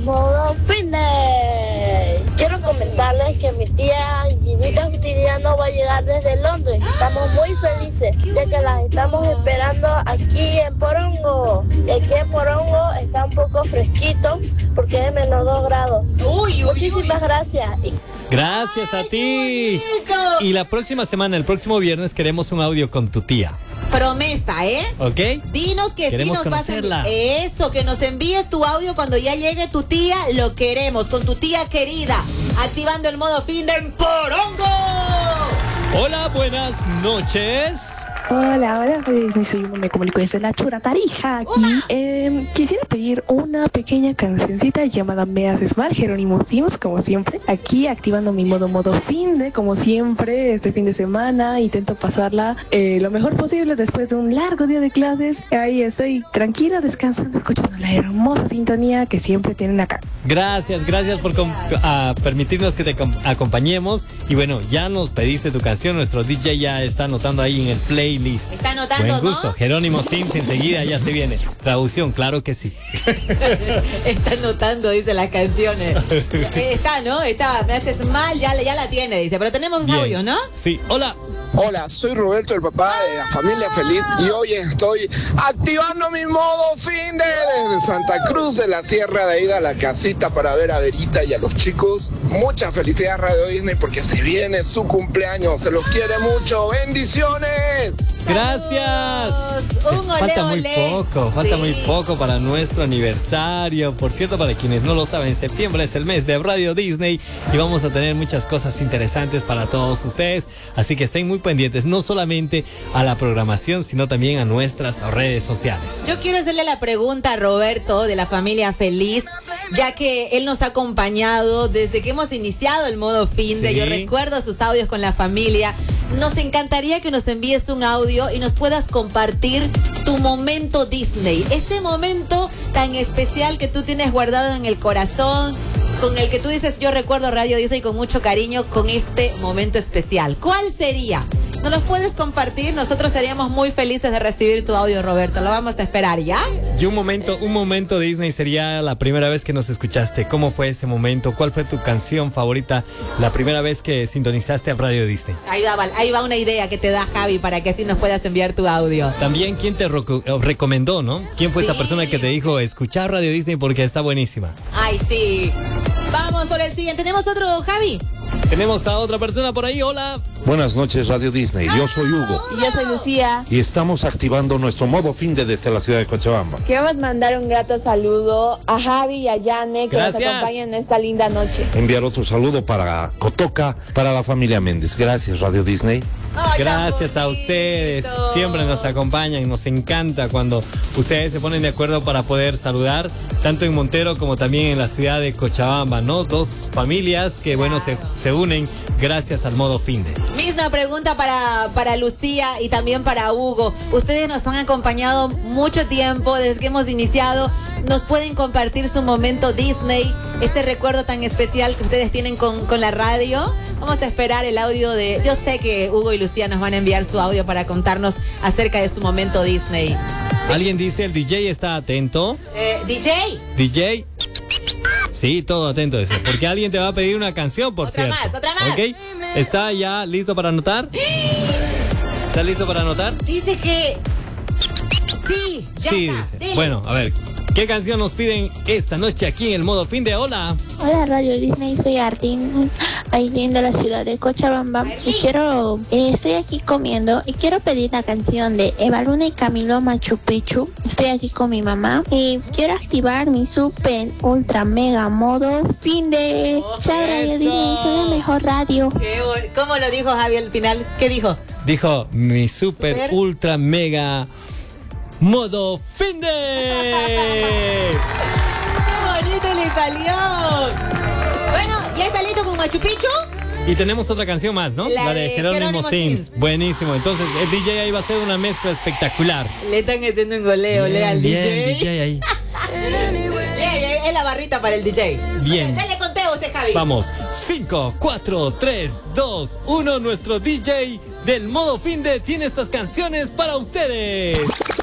modo fitness. Quiero comentarles que mi tía Ginita Justiniano va a llegar desde Londres. Estamos muy felices, ya que las estamos esperando aquí en Porongo. Y aquí en Porongo está un poco fresquito porque es -2 grados. Muchísimas gracias. Gracias a ti. Y la próxima semana, el próximo viernes, queremos un audio con tu tía. Promesa, ¿eh? ¿Ok? Dinos que queremos sí nos vas a conocerla. eso, que nos envíes tu audio cuando ya llegue tu tía, lo queremos, con tu tía querida, activando el modo Finder en Porongo. Hola, buenas noches. Hola, me comunico desde la Chura Tarija aquí. Quisiera pedir una pequeña cancioncita llamada Me Haces Mal, Jerónimo Sims, como siempre. Aquí activando mi modo finde, como siempre, este fin de semana. Intento pasarla lo mejor posible después de un largo día de clases. Ahí estoy tranquila, descansando, escuchando la hermosa sintonía que siempre tienen acá. Gracias por permitirnos que te acompañemos. Y bueno, ya nos pediste tu canción, nuestro DJ ya está anotando ahí en el playlist. Está anotando, Buen gusto, ¿no? Jerónimo Sims, enseguida ya se viene. Traducción, claro que sí. Está anotando, dice las canciones. Está, ¿no? Está, Me Haces Mal, ya la tiene, dice. Pero tenemos Bien. audio, ¿no? Sí, hola. Hola, soy Roberto, el papá de la familia feliz, y hoy estoy activando mi modo finde desde Santa Cruz de la Sierra, de ida a la casita para ver a Verita y a los chicos. Mucha felicidad, Radio Disney, porque se viene su cumpleaños. Se los quiere mucho. ¡Bendiciones! Gracias. Un olé, Falta muy olé. poco, falta Sí. muy poco para nuestro aniversario. Por cierto, para quienes no lo saben, septiembre es el mes de Radio Disney y vamos a tener muchas cosas interesantes para todos ustedes. Así que estén muy pendientes, no solamente a la programación, sino también a nuestras redes sociales. Yo quiero hacerle la pregunta a Roberto de la familia feliz, ya que él nos ha acompañado desde que hemos iniciado el modo finde. Sí. Yo recuerdo sus audios con la familia. Nos encantaría que nos envíes un audio y nos puedas compartir tu momento Disney, ese momento tan especial que tú tienes guardado en el corazón, con el que tú dices, yo recuerdo Radio Disney con mucho cariño, con este momento especial. ¿Cuál sería? ¿Nos los puedes compartir? Nosotros seríamos muy felices de recibir tu audio, Roberto. Lo vamos a esperar, ¿ya? Y un momento Disney sería la primera vez que nos escuchaste. ¿Cómo fue ese momento? ¿Cuál fue tu canción favorita la primera vez que sintonizaste a Radio Disney? Ahí va una idea que te da Javi para que así nos puedas enviar tu audio. También, ¿quién te recomendó, no? ¿Quién fue esa persona que te dijo, escuchar Radio Disney porque está buenísima? Ay, sí. Vamos por el siguiente. ¿Tenemos otro, Javi? Tenemos a otra persona por ahí, hola. Buenas noches, Radio Disney. Yo soy Hugo. Y yo soy Lucía. Y estamos activando nuestro modo finde desde la ciudad de Cochabamba. Queremos mandar un grato saludo a Javi y a Yane que Gracias. nos acompañan en esta linda noche. Enviar otro saludo para Cotoca, para la familia Méndez. Gracias, Radio Disney. Ay, Gracias tan a bonito. ustedes, siempre nos acompañan, nos encanta cuando ustedes se ponen de acuerdo para poder saludar, tanto en Montero como también en la ciudad de Cochabamba, ¿no? Dos familias que, bueno, se unen gracias al modo finde. Misma pregunta para Lucía y también para Hugo. Ustedes nos han acompañado mucho tiempo desde que hemos iniciado. ¿Nos pueden compartir su momento Disney? Este recuerdo tan especial que ustedes tienen con la radio. Vamos a esperar el audio de... Yo sé que Hugo y Lucía nos van a enviar su audio para contarnos acerca de su momento Disney. Alguien dice, el DJ está atento. DJ. DJ. Sí, todo atento a eso. Porque alguien te va a pedir una canción, por Otra cierto. más. ¿Ok? ¿Está ya listo para anotar? ¿Está listo para anotar? Dice que... Sí, ya Sí, está. dice. Dile. Bueno, a ver, ¿qué canción nos piden esta noche aquí en el modo finde? Hola. Hola Radio Disney, soy Artín, Aileen de la ciudad de Cochabamba y estoy aquí comiendo y quiero pedir la canción de Eva Luna y Camilo Machu Picchu. Estoy aquí con mi mamá y quiero activar mi super ultra mega modo finde. Chao Radio eso. Disney, son la mejor radio. ¿Cómo lo dijo Javi al final? ¿Qué dijo? Dijo mi super ultra mega modo finde. ¡Qué bonito le salió! Bueno, ¿ya está listo con Machu Picchu? Y tenemos otra canción más, ¿no? La La de de Jerónimo Jerónimo Sims. Sims. Buenísimo. Entonces, el DJ ahí va a hacer una mezcla espectacular. Le están haciendo un goleo, al Bien, DJ. DJ ahí. Es la barrita para el DJ. Bien. Dale conteo usted, Javi. Vamos. 5, 4, 3, 2, 1. Nuestro DJ del modo finde tiene estas canciones para ustedes.